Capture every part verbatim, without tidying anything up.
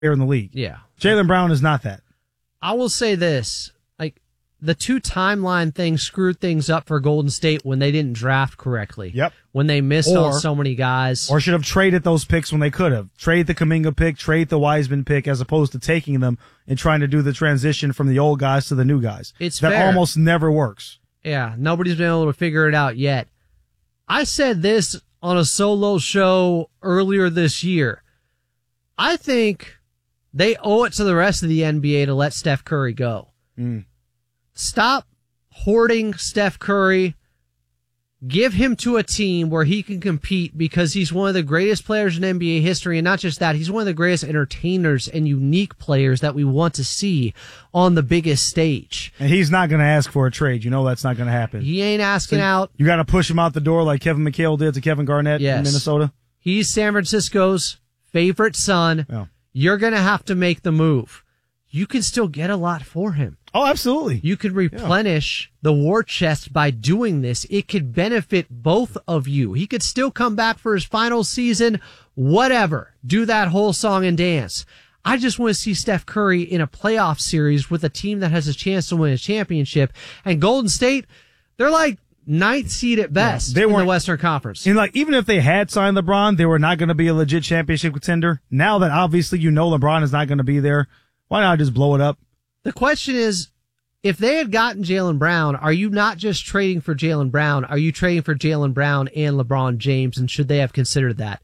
player in the league. Yeah. Jaylen Brown is not that. I will say this. Like, the two timeline things screwed things up for Golden State when they didn't draft correctly. Yep. When they missed Or- on so many guys. Or should have traded those picks when they could have. Trade the Kuminga pick, trade the Wiseman pick, as opposed to taking them and trying to do the transition from the old guys to the new guys. It's that fair. almost never works. Yeah, nobody's been able to figure it out yet. I said this on a solo show earlier this year. I think they owe it to the rest of the N B A to let Steph Curry go. Mm. Stop hoarding Steph Curry. Give him to a team where he can compete, because he's one of the greatest players in N B A history. And not just that, he's one of the greatest entertainers and unique players that we want to see on the biggest stage. And he's not going to ask for a trade. You know that's not going to happen. He ain't asking So out. You got to push him out the door like Kevin McHale did to Kevin Garnett Yes. in Minnesota. He's San Francisco's favorite son. Yeah. You're going to have to make the move. You can still get a lot for him. Oh, absolutely. You could replenish the war chest by doing this. It could benefit both of you. He could still come back for his final season, whatever. Do that whole song and dance. I just want to see Steph Curry in a playoff series with a team that has a chance to win a championship. And Golden State, they're like ninth seed at best Yeah, they in the weren't- Western Conference. And like, even if they had signed LeBron, they were not going to be a legit championship contender. Now that obviously you know LeBron is not going to be there, why not just blow it up? The question is, if they had gotten Jaylen Brown, are you not just trading for Jaylen Brown? Are you trading for Jaylen Brown and LeBron James? And should they have considered that?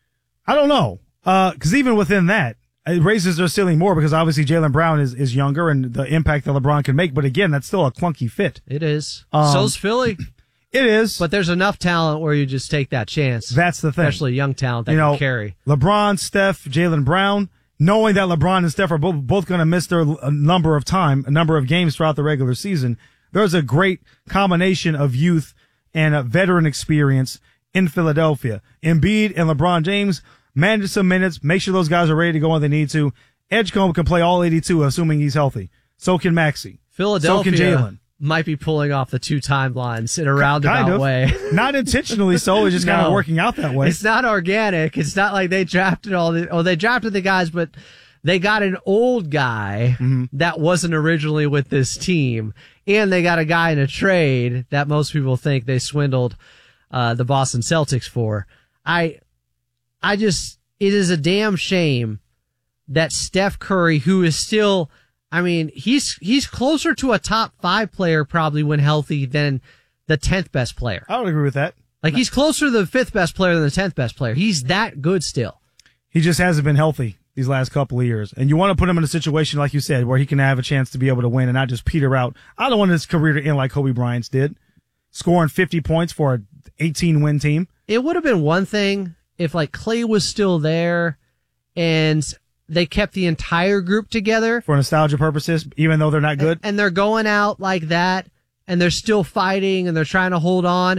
I don't know. Uh, cause even within that, it raises their ceiling more because obviously Jaylen Brown is, is younger and the impact that LeBron can make. But again, that's still a clunky fit. It is. Um, So's Philly. It is. But there's enough talent where you just take that chance. That's the thing. Especially young talent that you know, can carry. LeBron, Steph, Jaylen Brown, knowing that LeBron and Steph are both, both going to miss their a number of time, a number of games throughout the regular season, there's a great combination of youth and a veteran experience in Philadelphia. Embiid and LeBron James manage some minutes, make sure those guys are ready to go when they need to. Edgecombe can play all eighty-two, assuming he's healthy. So can Maxey. Philadelphia so can Jalen. Might be pulling off the two timelines in a roundabout kind of. way. Not intentionally so, it's just kind No. of working out that way. It's not organic. It's not like they drafted all the, oh, they drafted the guys, but they got an old guy Mm-hmm. that wasn't originally with this team. And they got a guy in a trade that most people think they swindled, uh, the Boston Celtics for. I, I just, it is a damn shame that Steph Curry, who is still, I mean, he's, he's closer to a top five player probably when healthy than the tenth best player. I would agree with that. Like, he's closer to the fifth best player than the tenth best player. He's that good still. He just hasn't been healthy these last couple of years. And you want to put him in a situation, like you said, where he can have a chance to be able to win and not just peter out. I don't want his career to end like Kobe Bryant's did, scoring fifty points for an eighteen win team. It would have been one thing if, like, Clay was still there and they kept the entire group together. For nostalgia purposes, even though they're not good. And they're going out like that and they're still fighting and they're trying to hold on.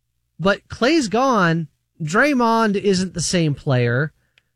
But Clay's gone. Draymond isn't the same player.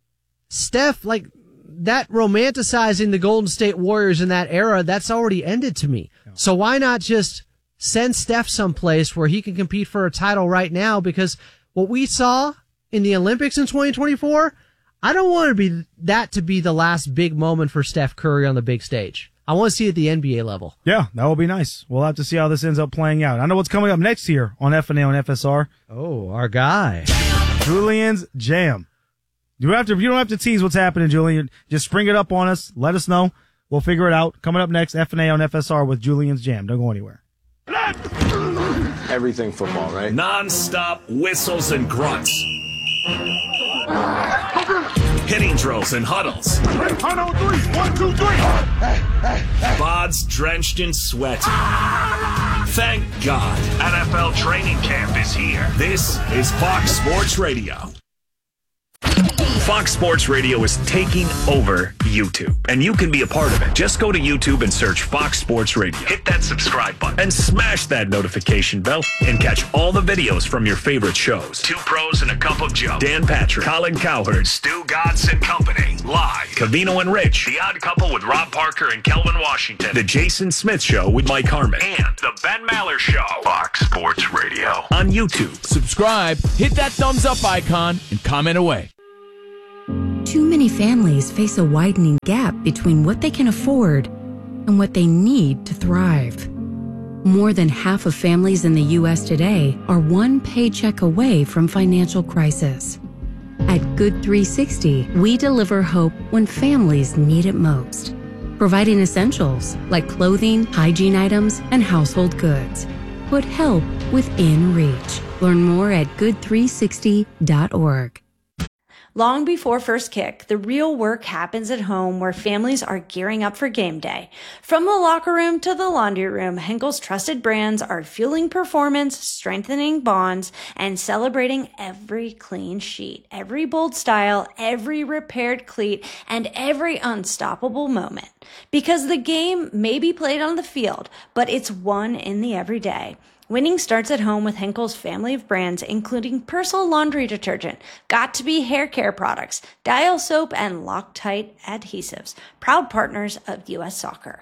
Steph, like, that romanticizing the Golden State Warriors in that era, that's already ended to me. Yeah. So why not just send Steph someplace where he can compete for a title right now? Because what we saw in the Olympics in twenty twenty-four, I don't want to be that to be the last big moment for Steph Curry on the big stage. I want to see it at the N B A level. Yeah, that will be nice. We'll have to see how this ends up playing out. I know what's coming up next here on F N A on F S R. Oh, our guy. Julian's Jam. You have to, you don't have to tease what's happening, Julian. Just spring it up on us. Let us know. We'll figure it out. Coming up next, F N A on F S R with Julian's Jam. Don't go anywhere. Everything football, right? Non-stop whistles and grunts. Hitting drills and huddles. Huddle three, one, two, three. Bods drenched in sweat. Thank God, N F L training camp is here. This is Fox Sports Radio. Fox Sports Radio is taking over YouTube, and you can be a part of it. Just go to YouTube and search Fox Sports Radio. Hit that subscribe button and smash that notification bell and catch all the videos from your favorite shows. Two Pros and a Cup of Joe. Dan Patrick, Colin Cowherd, Stu Godson and Company. Live. Cavino and Rich. The Odd Couple with Rob Parker and Kelvin Washington. The Jason Smith Show with Mike Harmon. And The Ben Maller Show. Fox Sports Radio. On YouTube. Subscribe, hit that thumbs up icon, and comment away. too many families face a widening gap between what they can afford and what they need to thrive. More than half of families in the U S today are one paycheck away from financial crisis. At Good three sixty, we deliver hope when families need it most, providing essentials like clothing, hygiene items, and household goods. Put help within reach. Learn more at good three sixty dot org. Long before first kick, the real work happens at home where families are gearing up for game day. From the locker room to the laundry room, Henkel's trusted brands are fueling performance, strengthening bonds, and celebrating every clean sheet, every bold style, every repaired cleat, and every unstoppable moment. Because the game may be played on the field, but it's won in the everyday. Winning starts at home with Henkel's family of brands, including Persil laundry detergent, Got2b hair care products, Dial soap, and Loctite adhesives, proud partners of U S Soccer.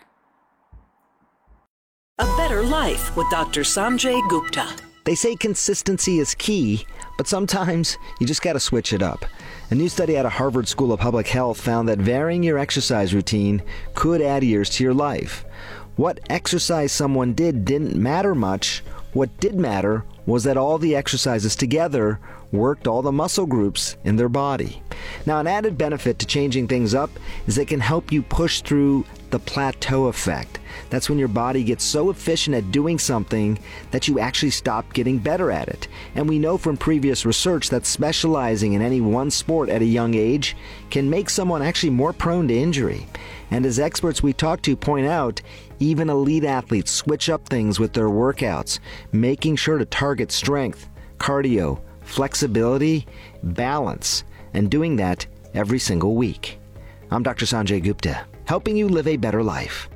A Better Life with Doctor Sanjay Gupta. They say consistency is key, but sometimes you just got to switch it up. A new study out of Harvard School of Public Health found that varying your exercise routine could add years to your life. What exercise someone did didn't matter much. What did matter was that all the exercises together worked all the muscle groups in their body. Now, an added benefit to changing things up is they can help you push through the plateau effect. That's when your body gets so efficient at doing something that you actually stop getting better at it. And we know from previous research that specializing in any one sport at a young age can make someone actually more prone to injury. And as experts we talk to point out, even elite athletes switch up things with their workouts, making sure to target strength, cardio, flexibility, balance, and doing that every single week. I'm Doctor Sanjay Gupta, helping you live a better life.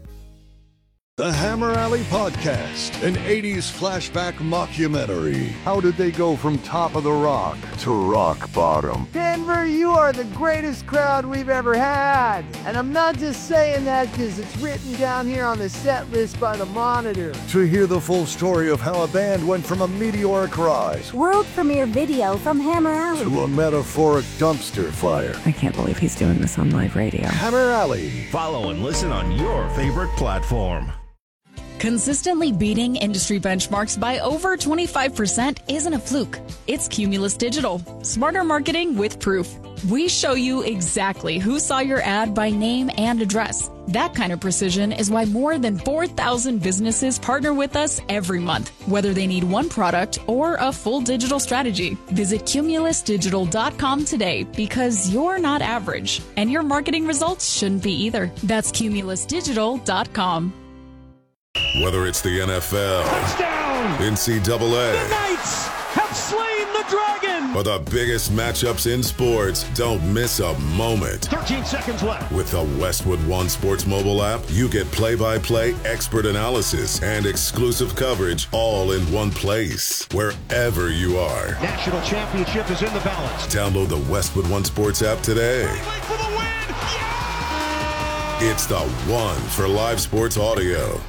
The Hammer Alley Podcast, an eighties flashback mockumentary. How did they go from top of the rock to rock bottom? Denver, you are the greatest crowd we've ever had. And I'm not just saying that because it's written down here on the set list by the Monitor. To hear the full story of how a band went from a meteoric rise, world premiere video from Hammer Alley, to a metaphoric dumpster fire. I can't believe he's doing this on live radio. Hammer Alley. Follow and listen on your favorite platform. Consistently beating industry benchmarks by over twenty-five percent isn't a fluke. It's Cumulus Digital. Smarter marketing with proof. We show you exactly who saw your ad by name and address. That kind of precision is why more than four thousand businesses partner with us every month, whether they need one product or a full digital strategy. Visit cumulus digital dot com today because you're not average, and your marketing results shouldn't be either. That's cumulus digital dot com. Whether it's the N F L, touchdown, N C double A, the Knights have slain the dragon, or the biggest matchups in sports, don't miss a moment. thirteen seconds left. With the Westwood One Sports mobile app, you get play-by-play expert analysis and exclusive coverage all in one place, wherever you are. National championship is in the balance. Download the Westwood One Sports app today. For the win. Yeah! It's the one for live sports audio.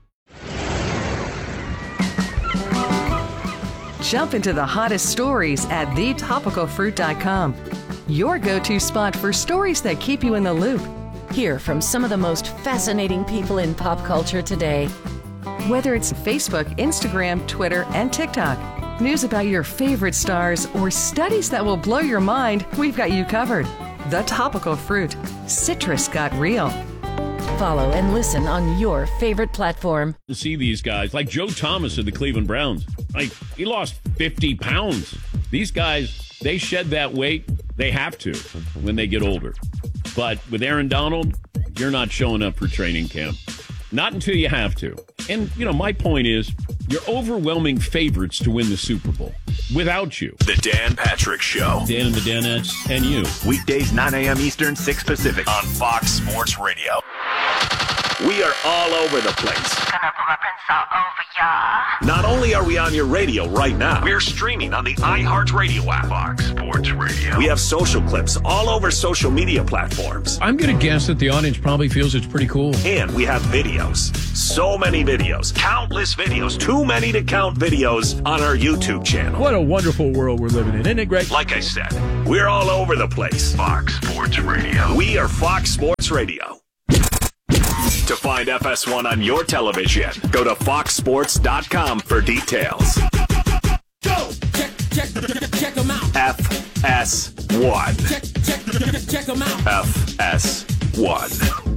Jump into the hottest stories at the topical fruit dot com. Your go-to spot for stories that keep you in the loop. Hear from some of the most fascinating people in pop culture today. Whether it's Facebook, Instagram, Twitter, and TikTok, news about your favorite stars, or studies that will blow your mind, we've got you covered. The Topical Fruit. Citrus got real. Follow and listen on your favorite platform. To see these guys, like Joe Thomas of the Cleveland Browns, like he lost fifty pounds. These guys, they shed that weight. They have to when they get older. But with Aaron Donald, you're not showing up for training camp. Not until you have to. And, you know, my point is, you're overwhelming favorites to win the Super Bowl without you. The Dan Patrick Show. Dan and the Danettes and you. Weekdays, nine a.m. Eastern, six Pacific on Fox Sports Radio. We are all over the place. Gonna rub and all over Not only are we on your radio right now, we're streaming on the iHeartRadio app. Fox Sports Radio. We have social clips all over social media platforms. I'm going to guess that the audience probably feels it's pretty cool. And we have videos. So many videos. Countless videos. Too many to count videos on our YouTube channel. What a wonderful world we're living in, isn't it, Greg? Like I said, we're all over the place. Fox Sports Radio. We are Fox Sports Radio. To find F S one on your television, go to fox sports dot com for details. Go! Check, check, check them out. F S one. Check, check, check them out. F S one.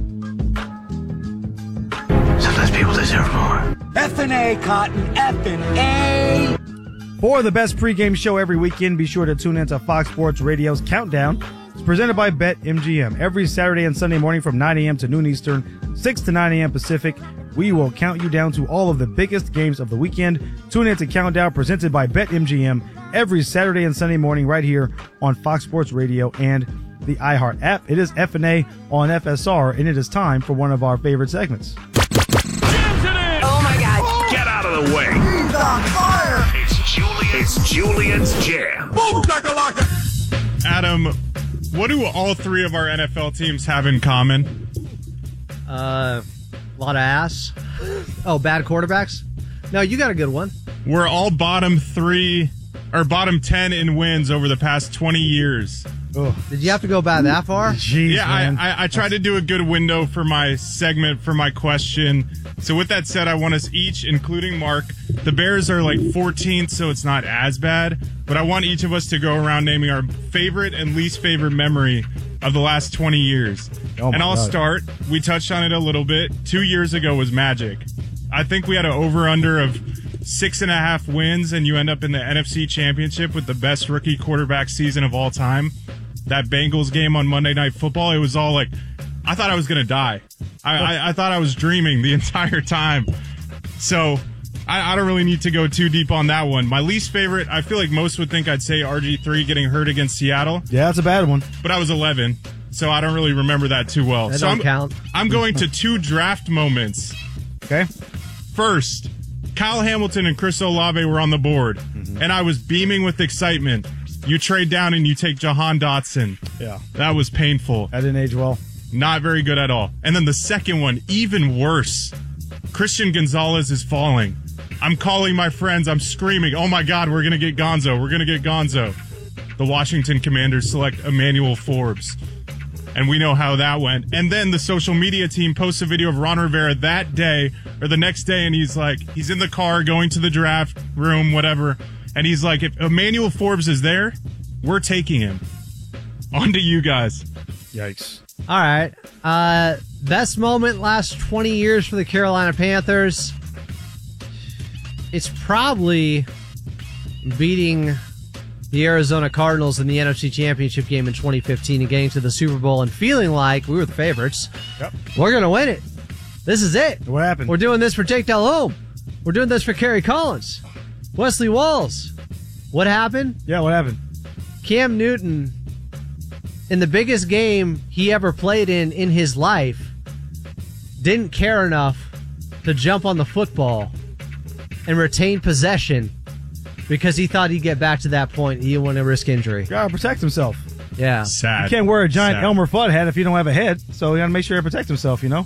Sometimes people deserve more. F and A, Cotton. F and A. For the best pregame show every weekend, be sure to tune in to Fox Sports Radio's Countdown. It's presented by BetMGM. Every Saturday and Sunday morning from nine a.m. to noon Eastern, six to nine a.m. Pacific, we will count you down to all of the biggest games of the weekend. Tune in to Countdown, presented by BetMGM, every Saturday and Sunday morning right here on Fox Sports Radio and the iHeart app. It is F and A on F S R, and it is time for one of our favorite segments. Oh my God. Get out of the way. He's on fire. It's Julian. It's Julian's Jam. Boom, shakalaka. Adam, what do all three of our N F L teams have in common? Uh, a lot of ass. Oh, bad quarterbacks? No, you got a good one. We're all bottom three or bottom ten in wins over the past twenty years. Oh. Did you have to go back that far? Jeez, yeah, man. I, I, I tried to do a good window for my segment, for my question. So with that said, I want us each, including Mark, the Bears are like fourteenth, so it's not as bad. But I want each of us to go around naming our favorite and least favorite memory of the last twenty years. Oh and I'll God. start. We touched on it a little bit. Two years ago was magic. I think we had an over-under of six and a half wins, and you end up in the N F C Championship with the best rookie quarterback season of all time. That Bengals game on Monday Night Football, it was all like, I thought I was going to die. I, I, I thought I was dreaming the entire time. So I, I don't really need to go too deep on that one. My least favorite, I feel like most would think I'd say R G three getting hurt against Seattle. Yeah, that's a bad one. But I was eleven, so I don't really remember that too well. That so don't I'm, count. I'm going to two draft moments. Okay. First, Kyle Hamilton and Chris Olave were on the board, Mm-hmm. and I was beaming with excitement. You trade down and you take Jahan Dotson. Yeah. That was painful. That didn't age well. Not very good at all. And then the second one, even worse. Christian Gonzalez is falling. I'm calling my friends. I'm screaming, oh my God, we're going to get Gonzo. We're going to get Gonzo. The Washington Commanders select Emmanuel Forbes. And we know how that went. And then the social media team posts a video of Ron Rivera that day or the next day, and he's like, he's in the car going to the draft room, whatever. And he's like, if Emmanuel Forbes is there, we're taking him. On to you guys. Yikes. All right. Uh, best moment last twenty years for the Carolina Panthers. It's probably beating the Arizona Cardinals in the N F C Championship game in twenty fifteen and getting to the Super Bowl and feeling like we were the favorites. Yep. We're going to win it. This is it. What happened? We're doing this for Jake Delhomme. We're doing this for Kerry Collins. Wesley Walls. What happened? Yeah, what happened? Cam Newton, in the biggest game he ever played in in his life, didn't care enough to jump on the football and retain possession because he thought he'd get back to that point. He didn't want to risk injury. Gotta protect himself. Yeah. Sad. You can't wear a giant Sad. Elmer Fudd hat if you don't have a head, so you gotta make sure he protects himself, you know?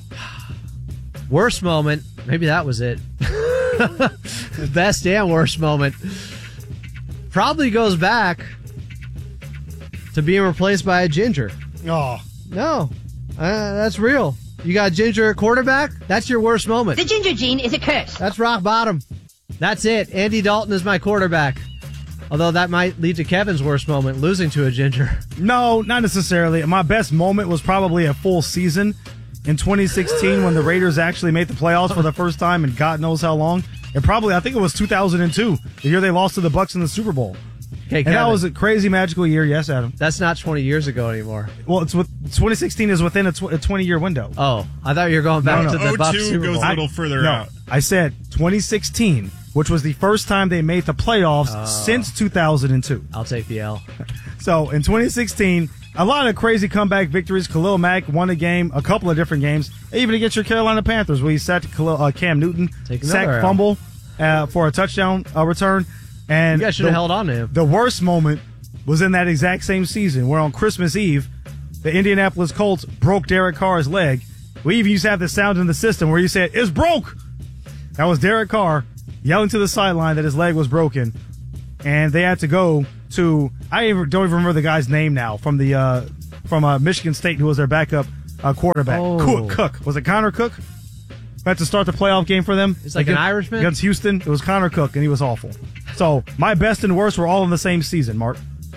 Worst moment, maybe that was it. Best and worst moment probably goes back to being replaced by a ginger. Oh. No, uh, that's real. You got ginger at quarterback? That's your worst moment. The ginger gene is a curse. That's rock bottom. That's it. Andy Dalton is my quarterback. Although that might lead to Kevin's worst moment, losing to a ginger. No, not necessarily. My best moment was probably a full season in twenty sixteen when the Raiders actually made the playoffs for the first time in God knows how long. And probably, I think it was two thousand two, the year they lost to the Bucs in the Super Bowl. Hey, and Kevin, that was a crazy magical year. Yes, Adam. That's not twenty years ago anymore. Well, it's with, twenty sixteen is within a, tw- a twenty year window. Oh, I thought you were going back No, no. to the Bucs Super goes Bowl. a little further no, out. I said twenty sixteen, which was the first time they made the playoffs Oh. since two thousand two. I'll take the L. So in twenty sixteen, a lot of crazy comeback victories. Khalil Mack won a game, a couple of different games, even against your Carolina Panthers, where he sacked Khalil, uh, Cam Newton, Take another sack L. fumble. uh, for a touchdown uh, return. And you guys should have held on to him. The worst moment was in that exact same season where on Christmas Eve, the Indianapolis Colts broke Derek Carr's leg. We even used to have the sound in the system where you said, "It's broke." That was Derek Carr yelling to the sideline that his leg was broken. And they had to go to, I even, don't even remember the guy's name now, from the uh, from uh, Michigan State, who was their backup uh, quarterback. Oh. Cook, Cook. Was it Connor Cook? Had to start the playoff game for them. It's like against, an Irishman? Against Houston. It was Connor Cook, and he was awful. So my best and worst were all in the same season, Mark.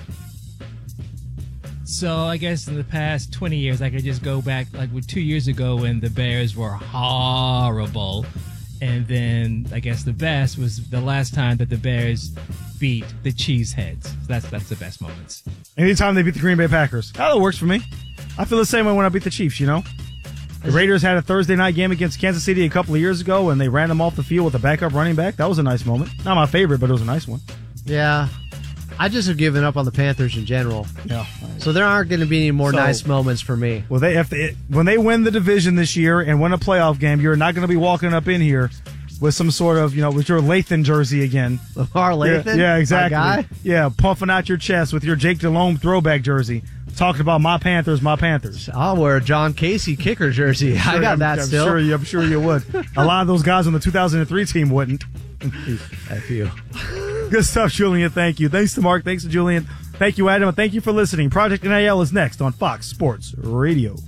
So I guess in the past twenty years, I could just go back like with two years ago when the Bears were horrible. And then I guess the best was the last time that the Bears beat the Cheeseheads. So that's that's the best moments. Anytime they beat the Green Bay Packers. That works for me. I feel the same way when I beat the Chiefs, you know? The Raiders had a Thursday night game against Kansas City a couple of years ago, and they ran them off the field with a backup running back. That was a nice moment. Not my favorite, but it was a nice one. Yeah. I just have given up on the Panthers in general. Yeah. So there aren't going to be any more So- nice moments for me. Well, they if they, when they win the division this year and win a playoff game, you're not going to be walking up in here with some sort of, you know, with your Lathan jersey again. Lamar Lathan? Yeah, yeah, exactly. My guy? Yeah, puffing out your chest with your Jake Delhomme throwback jersey, talking about my Panthers, my Panthers. I'll wear a John Casey kicker jersey. I Sure, got I'm, that I'm still. Sure, you- I'm sure you would. A lot of those guys on the two thousand three team wouldn't. F you. Good stuff, Julian. Thank you. Thanks to Mark. Thanks to Julian. Thank you, Adam. And thank you for listening. Project N I L is next on Fox Sports Radio.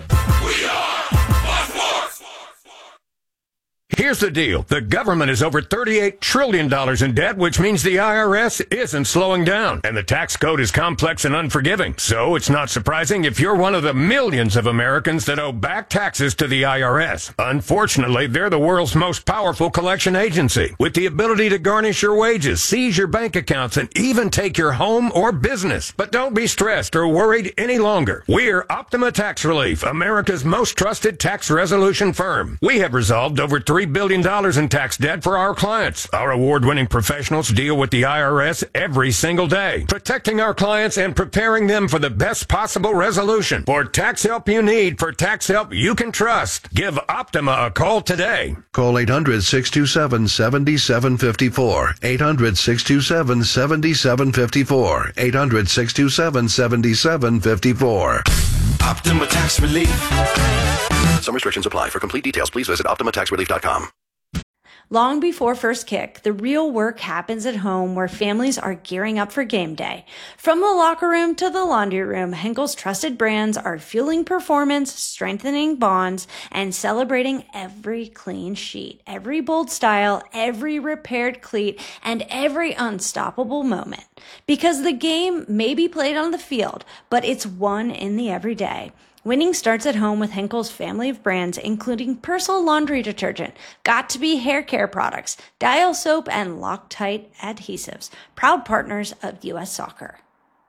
Here's the deal. The government is over thirty-eight trillion dollars in debt, which means the I R S isn't slowing down. And the tax code is complex and unforgiving. So it's not surprising if you're one of the millions of Americans that owe back taxes to the I R S. Unfortunately, they're the world's most powerful collection agency, with the ability to garnish your wages, seize your bank accounts, and even take your home or business. But don't be stressed or worried any longer. We're Optima Tax Relief, America's most trusted tax resolution firm. We have resolved over three billion dollars in tax debt for our clients. Our award-winning professionals deal with the I R S every single day, protecting our clients and preparing them for the best possible resolution. For tax help you need, for tax help you can trust, give Optima a call today. Call eight hundred, six two seven, seven seven five four. eight hundred, six two seven, seven seven five four. eight hundred, six two seven, seven seven five four. Optima Tax Relief. Some restrictions apply. For complete details, please visit optima tax relief dot com. Long before first kick, the real work happens at home where families are gearing up for game day. From the locker room to the laundry room, Henkel's trusted brands are fueling performance, strengthening bonds, and celebrating every clean sheet, every bold style, every repaired cleat, and every unstoppable moment. Because the game may be played on the field, but it's won in the everyday. Winning starts at home with Henkel's family of brands, including Persil laundry detergent, Got2b hair care products, Dial soap, and Loctite adhesives, proud partners of U S Soccer.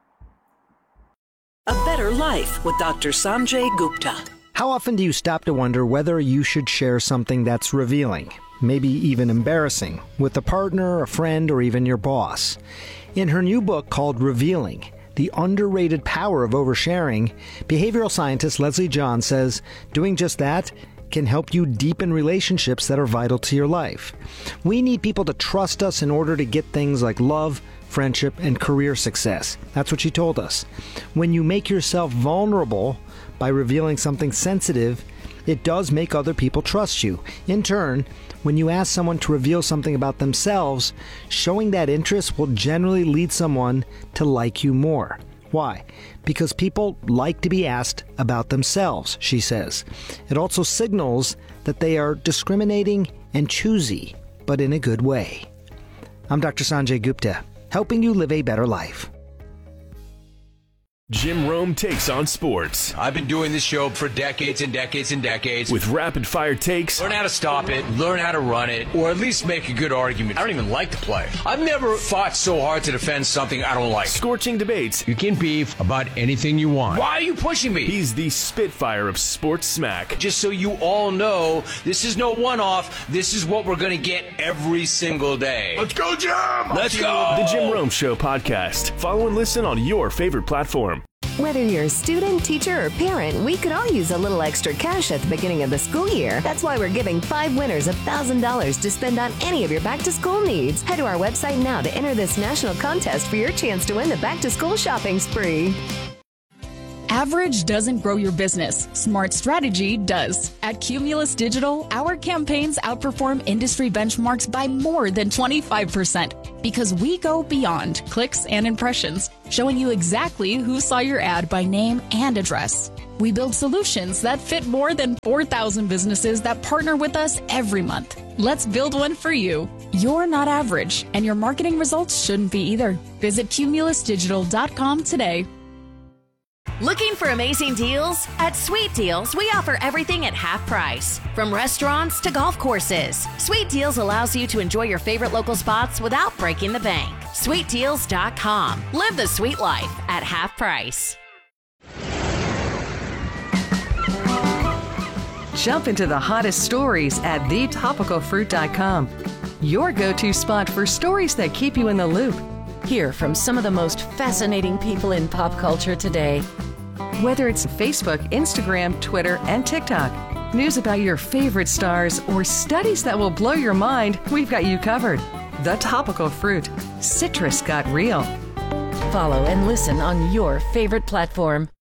A better life with Doctor Sanjay Gupta. How often do you stop to wonder whether you should share something that's revealing, maybe even embarrassing, with a partner, a friend, or even your boss? In her new book called Revealing, The Underrated Power of Oversharing, behavioral scientist Leslie John says doing just that can help you deepen relationships that are vital to your life. We need people to trust us in order to get things like love, friendship, and career success. That's what she told us. When you make yourself vulnerable by revealing something sensitive, it does make other people trust you. In turn, when you ask someone to reveal something about themselves, showing that interest will generally lead someone to like you more. Why? Because people like to be asked about themselves, she says. It also signals that they are discriminating and choosy, but in a good way. I'm Doctor Sanjay Gupta, helping you live a better life. Jim Rome takes on sports. I've been doing this show for decades and decades and decades. With rapid-fire takes. Learn how to stop it, learn how to run it, or at least make a good argument. I don't even like the play. I've never fought so hard to defend something I don't like. Scorching debates. You can beef about anything you want. Why are you pushing me? He's the Spitfire of sports smack. Just so you all know, this is no one-off. This is what we're going to get every single day. Let's go, Jim! Let's go! The Jim Rome Show podcast. Follow and listen on your favorite platform. com. Whether you're a student, teacher, or parent, we could all use a little extra cash at the beginning of the school year. That's why we're giving five winners one thousand dollars to spend on any of your back-to-school needs. Head to our website now to enter this national contest for your chance to win the back-to-school shopping spree. Average doesn't grow your business. Smart strategy does. At Cumulus Digital, our campaigns outperform industry benchmarks by more than twenty-five percent because we go beyond clicks and impressions, showing you exactly who saw your ad by name and address. We build solutions that fit more than four thousand businesses that partner with us every month. Let's build one for you. You're not average, and your marketing results shouldn't be either. Visit cumulus digital dot com today. Looking for amazing deals? At Sweet Deals, we offer everything at half price. From restaurants to golf courses, Sweet Deals allows you to enjoy your favorite local spots without breaking the bank. sweet deals dot com. Live the sweet life at half price. Jump into the hottest stories at the topical fruit dot com. Your go-to spot for stories that keep you in the loop. Hear from some of the most fascinating people in pop culture today. Whether it's Facebook, Instagram, Twitter, and TikTok, news about your favorite stars, or studies that will blow your mind, we've got you covered. The Topical Fruit. Citrus got real. Follow and listen on your favorite platform.